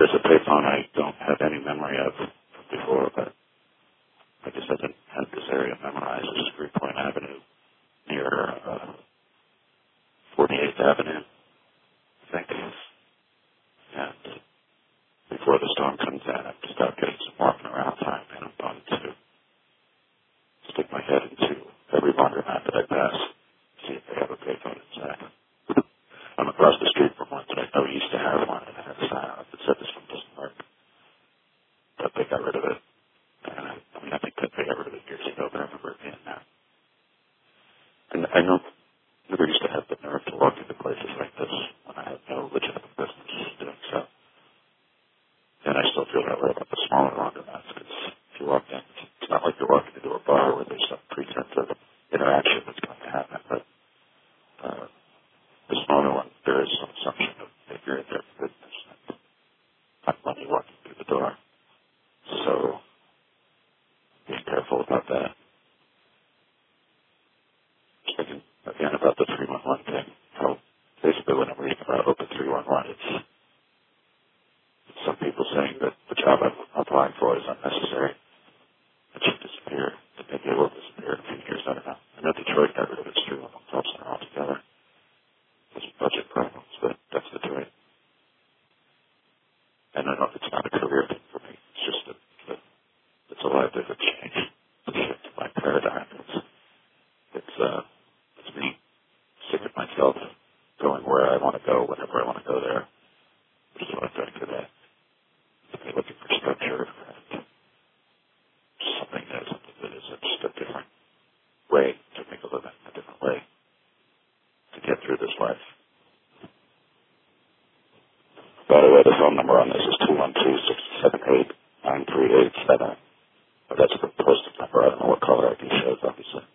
there's a payphone I don't have any memory of from before, but I guess I didn't have this area memorized. This is Greenpoint Avenue near 48th Avenue, I think. And before the storm comes in, I have to start getting some walking around time, and I'm going to stick my head into every laundromat that I pass, see if they have a payphone inside. I'm across the street from one that I know used to have one, and I had a sign on it that said this one doesn't work. But they got rid of it. And I think that they got rid of it years ago, but I remember it being there. And I know never used to have the nerve to walk into places like this when I had no legitimate business doing so. And I still feel that way about the smaller laundromats, because if you walk in, it's not like you're walking into a bar where there's some pretense of interaction that's going to happen, but the smaller one, there is some assumption of that you're in there for business and not money walking through the door. So, being careful about that. Thinking again about the 311 thing, how basically when I'm reading about Open 311, it's some people saying that the job I'm applying for is unnecessary. It should disappear. That maybe it will disappear in a few years. I don't know. I know Detroit got rid of its 311 call center altogether. There's budget problems, but that's Detroit. And I know it's not a career thing for me. It's just that it's a life that could change. It's a shift in my paradigm. It's me sick of myself going where I want to go, whenever I want to go there, which is what I'm doing today. I'm looking for structure and something that is just a different way to make a living, a different way to get through this life. By the way, the phone number on this is 212-678-9387. That's the posted number. I don't know what caller ID shows, obviously.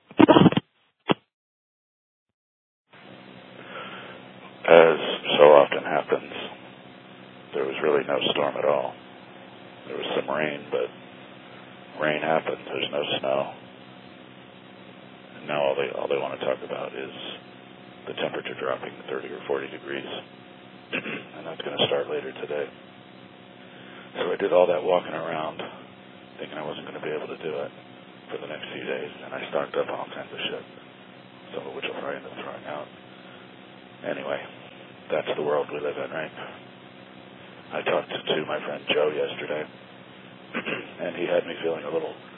As so often happens, there was really no storm at all. There was some rain, but rain happens. There's no snow. And now all they want to talk about is the temperature dropping to 30 or 40 degrees. And that's going to start later today. So I did all that walking around thinking I wasn't going to be able to do it for the next few days. And I stocked up on all kinds of shit, some of which I'll probably end up throwing out. Anyway, that's the world we live in, right? I talked to my friend Joe yesterday, and he had me feeling a little